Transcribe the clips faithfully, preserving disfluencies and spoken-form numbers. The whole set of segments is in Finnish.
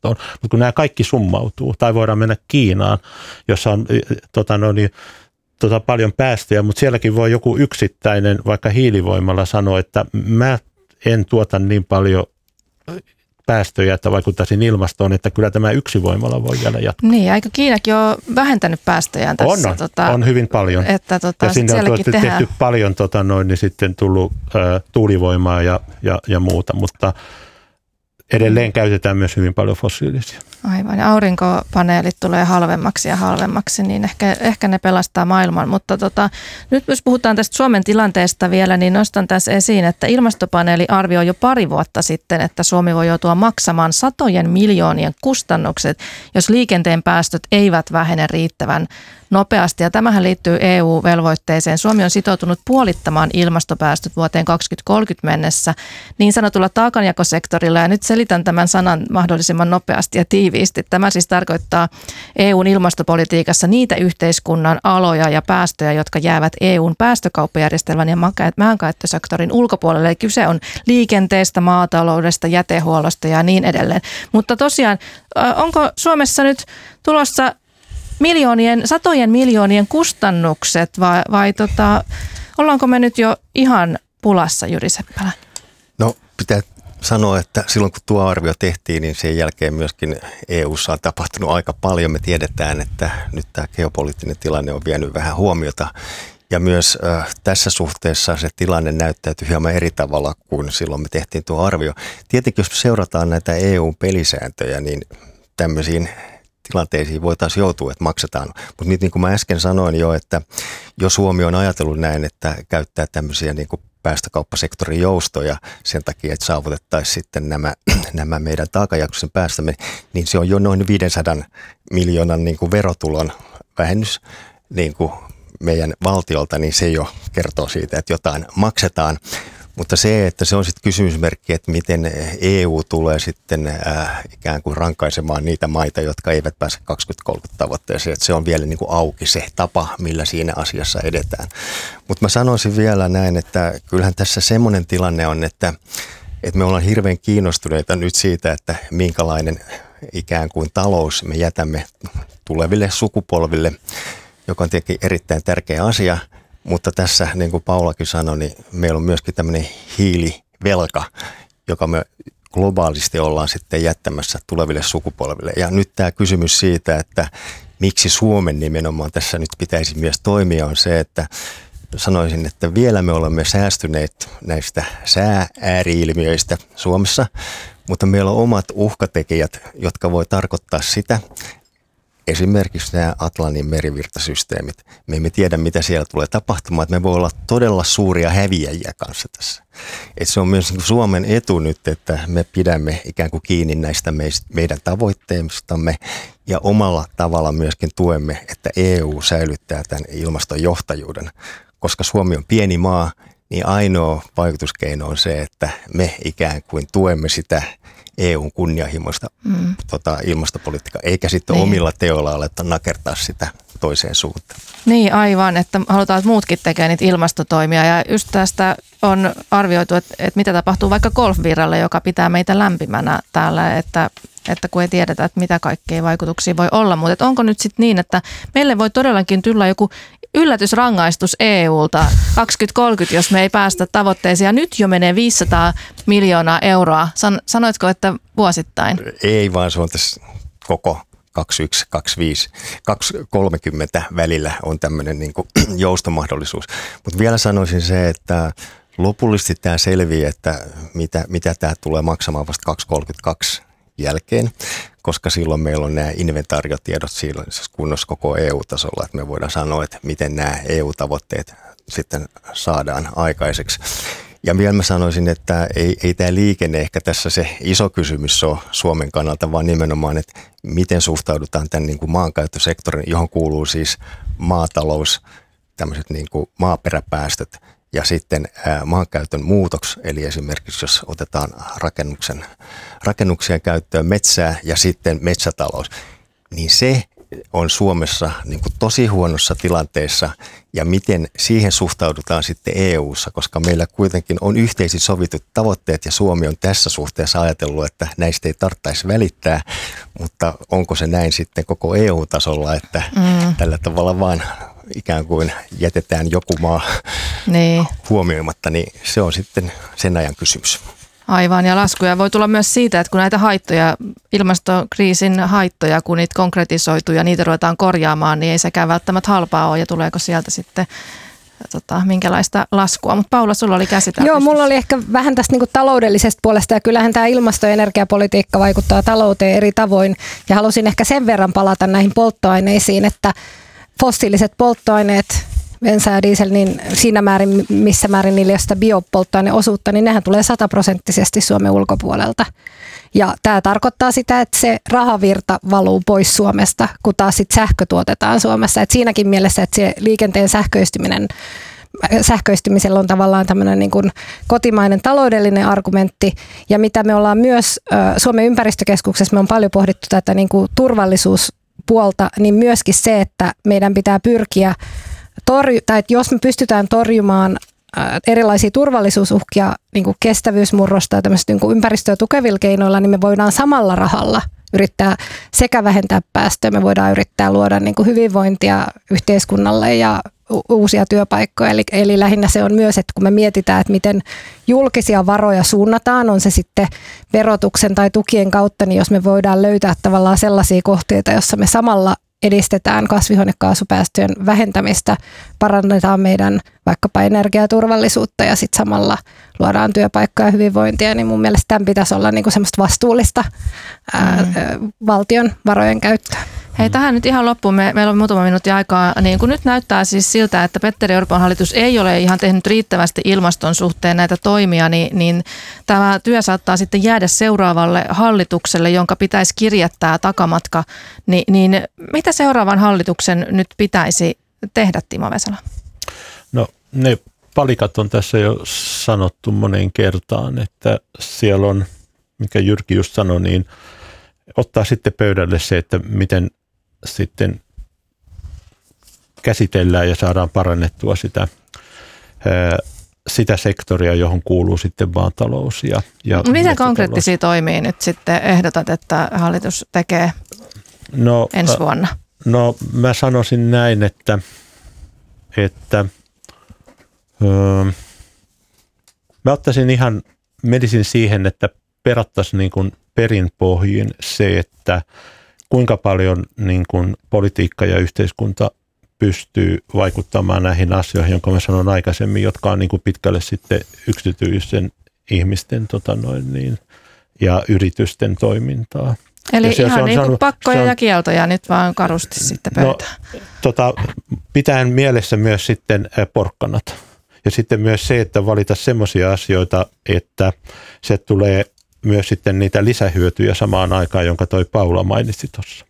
ilmastoon. Mutta kun nämä kaikki summautuu, tai voidaan mennä Kiinaan, jossa on tota, no niin, tota, paljon päästöjä, mutta sielläkin voi joku yksittäinen, vaikka hiilivoimalla sanoa, että mä en tuota niin paljon päästöjä, että vaikuttaisin ilmastoon, että kyllä tämä yksi voimala voi vielä jatkaa. Niin, eikö Kiinakin ole vähentänyt päästöjään tässä? On, tota, on hyvin paljon. Että, tota, ja sinne on tehty tehdään. paljon tota, noin, niin sitten tullut ä, tuulivoimaa ja, ja, ja muuta, mutta edelleen mm. käytetään myös hyvin paljon fossiilisia. Aivan, ja aurinkopaneelit tulee halvemmaksi ja halvemmaksi, niin ehkä, ehkä ne pelastaa maailman. Mutta tota, nyt jos puhutaan tästä Suomen tilanteesta vielä, niin nostan tässä esiin, että ilmastopaneeli arvioi jo pari vuotta sitten, että Suomi voi joutua maksamaan satojen miljoonien kustannukset, jos liikenteen päästöt eivät vähene riittävän nopeasti. Ja tämähän liittyy E U-velvoitteeseen. Suomi on sitoutunut puolittamaan ilmastopäästöt vuoteen kaksituhattakolmekymmentä mennessä niin sanotulla taakanjakosektorilla. Ja nyt selitän tämän sanan mahdollisimman nopeasti ja tiiviisti. Tämä siis tarkoittaa E U:n ilmastopolitiikassa niitä yhteiskunnan aloja ja päästöjä, jotka jäävät E U:n päästökauppajärjestelmän ja maankäyttösektorin ulkopuolelle. Eli kyse on liikenteestä, maataloudesta, jätehuollosta ja niin edelleen. Mutta tosiaan, onko Suomessa nyt tulossa miljoonien, satojen miljoonien kustannukset vai, vai tota, ollaanko me nyt jo ihan pulassa, Jyri Seppälä? No pitää sanoa, että silloin kun tuo arvio tehtiin, niin sen jälkeen myöskin E U:ssa on tapahtunut aika paljon. Me tiedetään, että nyt tämä geopoliittinen tilanne on vienyt vähän huomiota. Ja myös äh, tässä suhteessa se tilanne näyttäytyy hieman eri tavalla kuin silloin me tehtiin tuo arvio. Tietenkin jos seurataan näitä E U-pelisääntöjä, niin tämmöisiin tilanteisiin voitaisiin joutua, että maksetaan. Mutta nyt niin kuin mä äsken sanoin jo, että jos Suomi on ajatellut näin, että käyttää tämmöisiä niin kuin päästökauppasektorin joustoja sen takia, että saavutettaisiin sitten nämä, nämä meidän taakanjakoisen päästömme, niin se on jo noin viisisataa miljoonan niin kuin verotulon vähennys niin kuin meidän valtiolta, niin se jo kertoo siitä, että jotain maksetaan. Mutta se, että se on sitten kysymysmerkki, että miten E U tulee sitten äh, ikään kuin rankaisemaan niitä maita, jotka eivät pääse kaksituhattakolmekymmentä tavoitteeseen, että se on vielä niin kuin auki se tapa, millä siinä asiassa edetään. Mutta mä sanoisin vielä näin, että kyllähän tässä semmoinen tilanne on, että, että me ollaan hirveän kiinnostuneita nyt siitä, että minkälainen ikään kuin talous me jätämme tuleville sukupolville, joka on tietenkin erittäin tärkeä asia. Mutta tässä, niin kuin Paulakin sanoi, niin meillä on myöskin tämmöinen hiilivelka, joka me globaalisti ollaan sitten jättämässä tuleville sukupolville. Ja nyt tämä kysymys siitä, että miksi Suomen nimenomaan tässä nyt pitäisi myös toimia, on se, että sanoisin, että vielä me olemme säästyneet näistä sää-ääri-ilmiöistä Suomessa, mutta meillä on omat uhkatekijät, jotka voi tarkoittaa sitä, esimerkiksi nämä Atlantin merivirtasysteemit. Me emme tiedä, mitä siellä tulee tapahtumaan, että me voi olla todella suuria häviäjiä kanssa tässä. Et se on myös Suomen etu nyt, että me pidämme ikään kuin kiinni näistä meidän tavoitteistamme ja omalla tavalla myöskin tuemme, että E U säilyttää tämän ilmastonjohtajuuden. Koska Suomi on pieni maa, niin ainoa vaikutuskeino on se, että me ikään kuin tuemme sitä E U:n kunnianhimoista mm. tota, ilmastopolitiikkaa, eikä sitten niin. omilla teoilla aleta nakertaa sitä toiseen suuntaan. Niin aivan, että halutaan, että muutkin tekee niitä ilmastotoimia ja just tästä on arvioitu, että, että mitä tapahtuu vaikka golfvirralle, joka pitää meitä lämpimänä täällä, että, että kun ei tiedetä, että mitä kaikkea vaikutuksia voi olla, mutta onko nyt sitten niin, että meille voi todellakin tulla joku yllätysrangaistus E U:lta kaksituhattakolmekymmentä, jos me ei päästä tavoitteisiin. Ja nyt jo menee viisisataa miljoonaa euroa. San, sanoitko, että vuosittain? Ei, vaan se on tässä koko kaksikymmentäyksi, kaksikymmentäviisi, kaksituhattakolmekymmentä välillä on tämmöinen niin kuin joustomahdollisuus. Mutta vielä sanoisin se, että lopullisesti tämä selviää, että mitä, mitä tämä tulee maksamaan vasta kaksituhattakolmekymmentäkaksi jälkeen, koska silloin meillä on nämä inventaariotiedot silloin kunnossa koko E U-tasolla, että me voidaan sanoa, että miten nämä E U-tavoitteet sitten saadaan aikaiseksi. Ja vielä mä sanoisin, että ei, ei tämä liikenne ehkä tässä se iso kysymys ole Suomen kannalta, vaan nimenomaan, että miten suhtaudutaan tämän niin kuin maankäyttösektorin, johon kuuluu siis maatalous, tämmöiset niin kuin maaperäpäästöt ja sitten ää, maankäytön muutoks, eli esimerkiksi jos otetaan rakennuksen, rakennuksien käyttöön metsää ja sitten metsätalous, niin se on Suomessa niin kuin tosi huonossa tilanteessa ja miten siihen suhtaudutaan sitten E U:ssa, koska meillä kuitenkin on yhteisesti sovitut tavoitteet ja Suomi on tässä suhteessa ajatellut, että näistä ei tarvitsisi välittää, mutta onko se näin sitten koko E U-tasolla, että mm. tällä tavalla vaan ikään kuin jätetään joku maa niin huomioimatta, niin se on sitten sen ajan kysymys. Aivan, ja laskuja voi tulla myös siitä, että kun näitä haittoja, ilmastokriisin haittoja, kun niitä konkretisoituu ja niitä ruvetaan korjaamaan, niin ei sekään välttämättä halpaa ole, ja tuleeko sieltä sitten tota, minkälaista laskua. Mutta Paula, sulla oli käsi täällä. Joo, mulla oli ehkä vähän tästä niinku taloudellisesta puolesta, ja kyllähän tämä ilmasto- ja energiapolitiikka vaikuttaa talouteen eri tavoin, ja halusin ehkä sen verran palata näihin polttoaineisiin, että fossiiliset polttoaineet, bensa ja diesel, niin siinä määrin, missä määrin niillä ei ole sitä biopolttoaineosuutta, niin nehän tulee sataprosenttisesti Suomen ulkopuolelta. Ja tämä tarkoittaa sitä, että se rahavirta valuu pois Suomesta, kun taas sit sähkö tuotetaan Suomessa. Et siinäkin mielessä, että se liikenteen sähköistyminen, sähköistymisellä on tavallaan tämmöinen niin kuin kotimainen taloudellinen argumentti. Ja mitä me ollaan myös Suomen ympäristökeskuksessa, me on paljon pohdittu tätä niin kuin turvallisuuspuolta, niin myöskin se, että meidän pitää pyrkiä Torju, tai että jos me pystytään torjumaan erilaisia turvallisuusuhkia, niin kuin kestävyysmurrosta ja tämmöistä niin kuin ympäristöä tukevilla keinoilla, niin me voidaan samalla rahalla yrittää sekä vähentää päästöjä, me voidaan yrittää luoda niin kuin hyvinvointia yhteiskunnalle ja uusia työpaikkoja. Eli, eli lähinnä se on myös, että kun me mietitään, että miten julkisia varoja suunnataan, on se sitten verotuksen tai tukien kautta, niin jos me voidaan löytää tavallaan sellaisia kohteita, jossa me samalla edistetään kasvihuonekaasupäästöjen vähentämistä, parannetaan meidän vaikkapa energiaturvallisuutta ja sitten samalla luodaan työpaikkoja ja hyvinvointia, niin mun mielestä tämän pitäisi olla niinku semmoista vastuullista ää, mm. valtion varojen käyttöä. Hei, tähän nyt ihan loppuun. Me, meillä on muutama minuutti aikaa. Niin kun nyt näyttää siis siltä, että Petteri Orpon hallitus ei ole ihan tehnyt riittävästi ilmaston suhteen näitä toimia, niin, niin tämä työ saattaa sitten jäädä seuraavalle hallitukselle, jonka pitäisi kirjättää takamatka. Ni, niin mitä seuraavan hallituksen nyt pitäisi tehdä, Timo Vesala? No ne palikat on tässä jo sanottu moneen kertaan, että siellä on, mikä Jyrki just sanoi, niin ottaa sitten pöydälle se, että miten sitten käsitellään ja saadaan parannettua sitä, sitä sektoria, johon kuuluu sitten maatalous. Ja, ja mitä konkreettisia toimia nyt sitten ehdotat, että hallitus tekee no, ensi vuonna? No mä sanoisin näin, että, että öö, mä ottaisin ihan, menisin siihen, että perattaisiin niin kuin perinpohjin se, että kuinka paljon niin kuin politiikka ja yhteiskunta pystyy vaikuttamaan näihin asioihin, jonka mä sanon aikaisemmin, jotka on niin kuin pitkälle sitten yksityisen ihmisten tota noin niin, ja yritysten toimintaa. Eli se, ihan se on niin kuin sanonut, pakkoja on, ja kieltoja nyt vaan karusti sitten pöytään. No, tota, pitäen mielessä myös sitten porkkanat. Ja sitten myös se, että valita semmoisia asioita, että se tulee myös sitten niitä lisähyötyjä samaan aikaan, jonka toi Paula mainitsi tuossa.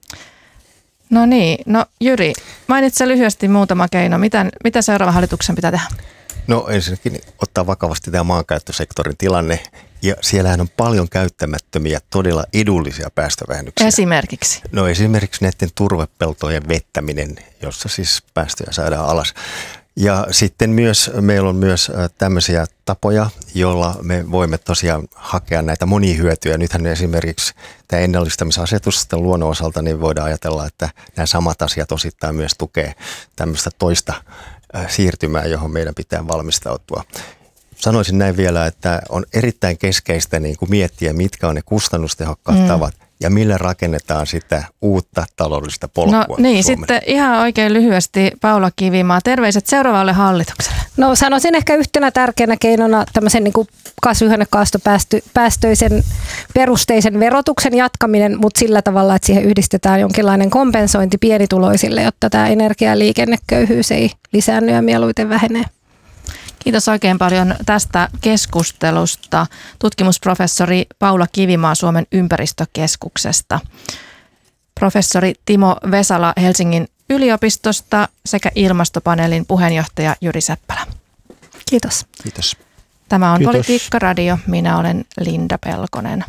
No niin, no Jyri, mainitse lyhyesti muutama keino. Mitä, mitä seuraavan hallituksen pitää tehdä? No ensinnäkin ottaa vakavasti tämä maankäyttösektorin tilanne, ja siellähän on paljon käyttämättömiä, todella edullisia päästövähennyksiä. Esimerkiksi? No esimerkiksi näiden turvepeltojen vettäminen, jossa siis päästöjä saadaan alas. Ja sitten myös meillä on myös tämmöisiä tapoja, joilla me voimme tosiaan hakea näitä monia hyötyjä. Nythän esimerkiksi tämä ennallistamisasetus sitten luonnon osalta, niin voidaan ajatella, että nämä samat asiat osittain myös tukee tämmöistä toista siirtymää, johon meidän pitää valmistautua. Sanoisin näin vielä, että on erittäin keskeistä niin kuin miettiä, mitkä on ne kustannustehokkaat mm. tavat ja millä rakennetaan sitä uutta taloudellista polkua. No niin, Suomen. Sitten ihan oikein lyhyesti Paula Kivimaa, terveiset seuraavalle hallitukselle. No sanoisin ehkä yhtenä tärkeänä keinona tämmöisen niin kuin kasvihuonekaastopäästöisen perusteisen verotuksen jatkaminen, mutta sillä tavalla, että siihen yhdistetään jonkinlainen kompensointi pienituloisille, jotta tämä energia- ja liikenneköyhyys ei lisäänny ja mieluiten vähenee. Kiitos oikein paljon tästä keskustelusta. Tutkimusprofessori Paula Kivimaa Suomen ympäristökeskuksesta. Professori Timo Vesala Helsingin yliopistosta sekä ilmastopaneelin puheenjohtaja Jyri Seppälä. Kiitos. Kiitos. Tämä on Kiitos. Politiikka Radio. Minä olen Linda Pelkonen.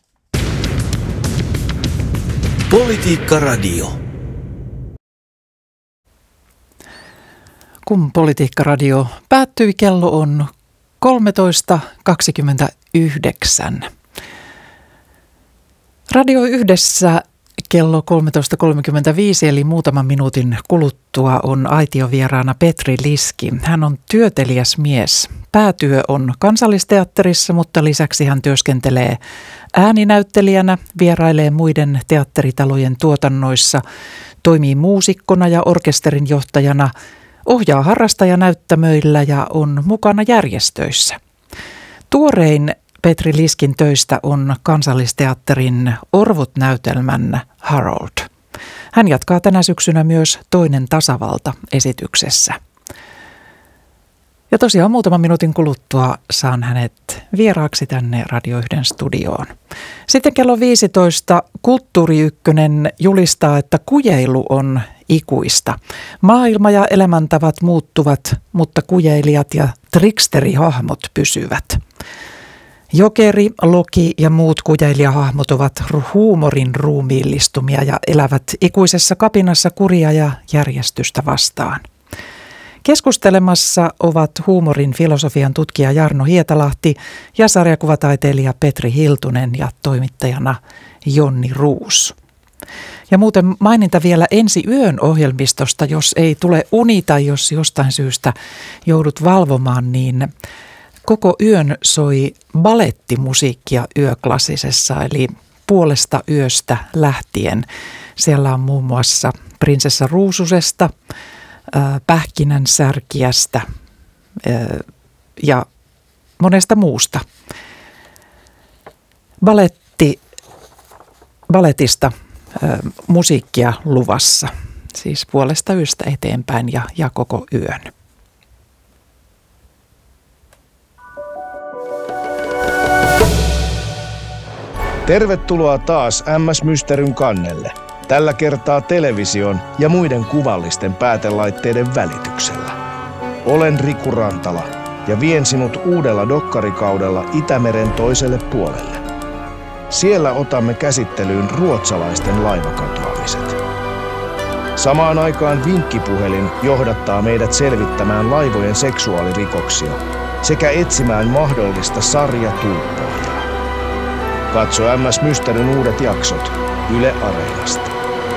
Politiikka Radio. Kun Politiikka-radio päättyi, kello on kolmetoista kaksikymmentäyhdeksän. Radio Yhdessä kello kolmetoista kolmekymmentäviisi eli muutaman minuutin kuluttua on aitiovieraana Petri Liski. Hän on työteliäs mies. Päätyö on Kansallisteatterissa, mutta lisäksi hän työskentelee ääninäyttelijänä, vierailee muiden teatteritalojen tuotannoissa, toimii muusikkona ja orkesterin johtajana, ohjaa harrastajanäyttämöillä ja on mukana järjestöissä. Tuorein Petri Liskin töistä on Kansallisteatterin Orvot-näytelmän Harold. Hän jatkaa tänä syksynä myös Toinen tasavalta -esityksessä. Ja tosiaan muutaman minuutin kuluttua saan hänet vieraaksi tänne Radio yhden studioon. Sitten kello viisitoista Kulttuuri Ykkönen julistaa, että kujeilu on ikuista. Maailma ja elämäntavat muuttuvat, mutta kujeilijat ja tricksterihahmot pysyvät. Jokeri, Loki ja muut kujeilijahahmot ovat huumorin ruumiillistumia ja elävät ikuisessa kapinassa kuria ja järjestystä vastaan. Keskustelemassa ovat huumorin filosofian tutkija Jarno Hietalahti ja sarjakuvataiteilija Petri Hiltunen ja toimittajana Jonni Ruus. Ja muuten maininta vielä ensi yön ohjelmistosta, jos ei tule uni tai jos jostain syystä joudut valvomaan, niin koko yön soi balettimusiikkia yöklassisessa, eli puolesta yöstä lähtien. Siellä on muun muassa Prinsessa Ruususesta, Pähkinänsärkiästä ja monesta muusta. Baletti, baletista musiikkia luvassa, siis puolesta yöstä eteenpäin ja, ja koko yön. Tervetuloa taas M S Mysteryn kannelle. Tällä kertaa television ja muiden kuvallisten päätelaitteiden välityksellä. Olen Riku Rantala ja vien sinut uudella dokkarikaudella Itämeren toiselle puolelle. Siellä otamme käsittelyyn ruotsalaisten laivakatoamiset. Samaan aikaan vinkkipuhelin johdattaa meidät selvittämään laivojen seksuaalirikoksia sekä etsimään mahdollista sarjatuuppoa. Katso M S Mysteryn uudet jaksot Yle Areenasta.